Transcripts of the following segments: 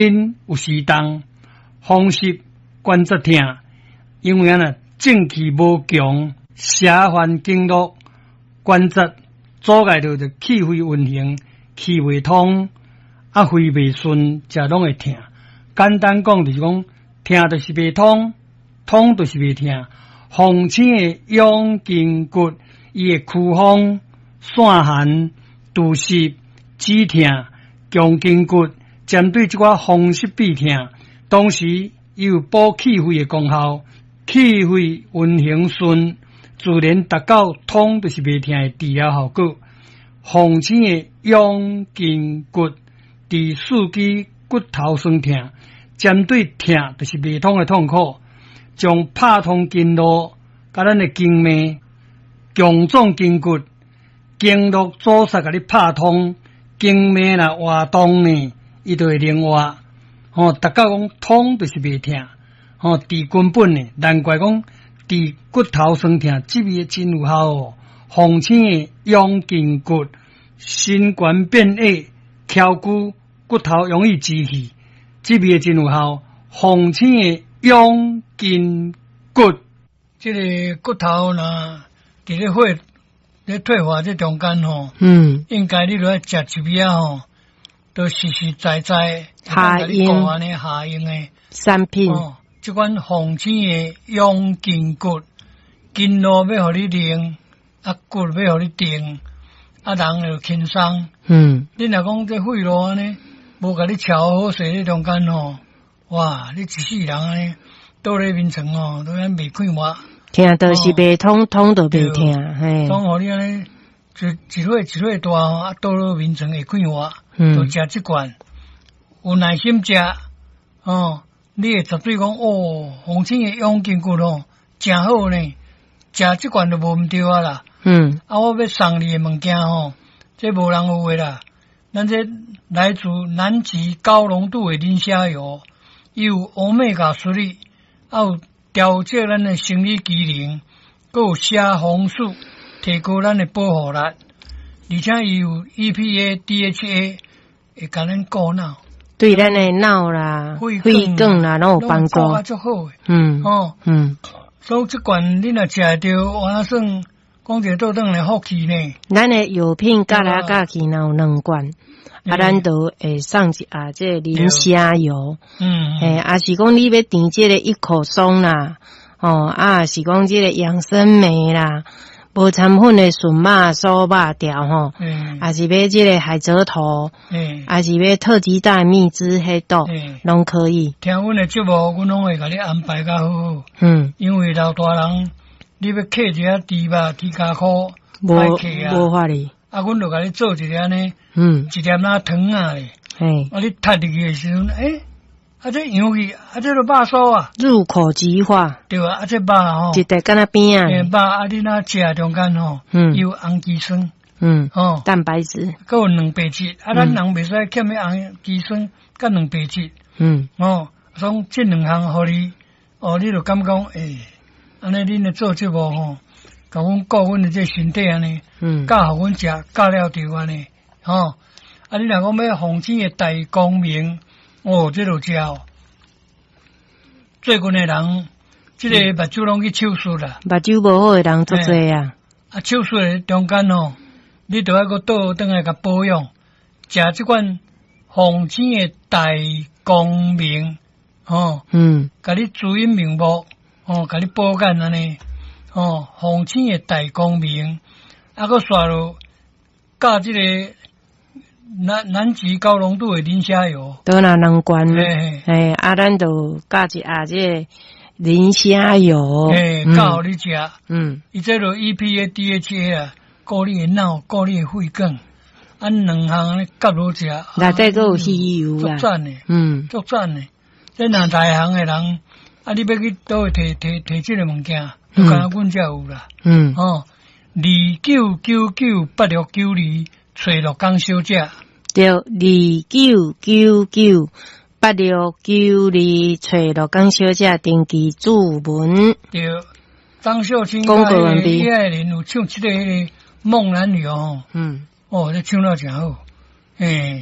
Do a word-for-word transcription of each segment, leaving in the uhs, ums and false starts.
因有时当风湿关节痛，因为啊正气无强，下环经络关节阻碍到的气血运行，气未通，啊肺未顺，才拢会痛。简单讲就是讲，痛就是未通，通就是未痛。风清的养筋骨，伊会驱风、散寒、除湿、止痛、强筋骨。针对这个风湿痹痛，同时伊有补气血的功效，气血运行顺，自然达到通就是袂痛的治疗效果。风清的养筋骨，治四肢骨头酸痛，针对痛就是袂通的痛苦，将拍通经络，甲咱的经脉、强壮筋骨、经络阻塞，甲你拍通，经脉若活动呢？伊就会灵活，吼，达到讲通就是袂痛，吼，治根本呢，难怪讲治骨头酸痛，这味真有效哦。风清的养筋骨，心肝变矮，翘骨骨头容易积气，这味真有效。风清的养筋骨，这个骨头呢，伫咧血咧退化这中间吼，嗯，应该你落食一味啊吼。都实实在在下用安尼下用的产品， 哦，即款风清的养筋骨，筋络要互你灵，啊骨要互你定，啊人就轻松。嗯，你若讲这肺络安尼，无甲你调好势咧中间吼，哇，你一世人安尼倒咧眠床哦，都安袂快活。 听都是袂通，通都袂听，嘿， 通互你安尼。一一岁一岁大吼，啊，倒落眠床会快活，嗯，就食即罐，有耐心食，哦，你会绝对讲哦，风清的养筋骨吼，真好呢，食即罐就无毋对啊啦，嗯，啊，我要送你的物件吼，这无人有诶啦，咱这来自南极高浓度的磷虾油，伊有欧米伽三粒，啊有调节咱的生理机能，佮有虾红素。提高咱的保护力，而且伊有 E P A、D H A， 会甲咱顾脑， 对咱的脑啦、肺管啦，拢有帮助。 啊，足好诶。嗯，哦，嗯，所以即罐你若食着，我算讲一个倒转来福气呢。 咱的药品加来加去，若有两罐，啊，咱都会送一下这磷虾油。嗯，诶，啊是讲你要填这个一口松啦，哦，啊是讲这个养生酶啦。无掺粉的纯肉、酥肉条吼，嗯，还是要这个海蜇头，嗯，还是要特级大蜜汁迄度，拢可以。 听阮的节目，阮拢会甲你安排较好好。嗯，因为老大人，你要客一下猪肉、猪脚箍， 无无法哩。 啊，阮就甲你做一个安尼，嗯，一粒那糖啊咧，嘿，啊，你踢入去的时阵，诶。啊，这羊去，啊，这个肉酥啊， 入口即化， 对啊，啊，这肉吼， 一块敢若边啊， 诶，肉啊，你若食中间吼，嗯，有氨基酸， 嗯，哦，蛋白质， 佮有蛋白质，啊，咱人袂使欠迄氨基酸佮蛋白质，嗯，哦，所以这两项互你，哦，你就感觉诶，安尼恁咧做节目吼，甲阮顾阮的这身体安尼，嗯，教互阮食，教了着安尼，吼，啊，你若讲要风清的大光明。哦，这就叫最近的人，这个目睭拢去手术啦。 目睭无好的人足侪啊。 啊，手术的中间哦，你都要个倒转来甲保养，食这款风清的大光明，哦，嗯，甲你滋阴明目，哦，甲你保肝安尼，哦，风清的大光明，啊，个刷落加这个。南南极高浓度的磷虾油， 都拿两罐，诶，啊，咱就加一下这磷虾油， 诶，教你食，嗯，伊这个 E P A、D H A 啊，顾你的脑，顾你的肺管，啊，两项安尼夹落食， 内底都有稀油啦， 足赞的，嗯，足赞的。这若内行的人，啊，你要去倒摕摕摕这个物件，就敢阮才有啦，嗯，哦，二九九九八六九二。找六工小姐， 对，二九九九八六九二，找六工小姐登记注文。 对，张秀清广告完毕。李爱玲有唱这个《梦男女》哦，嗯，哦，这唱了真好，诶，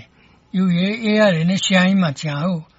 由于 A I 人的声音嘛真好，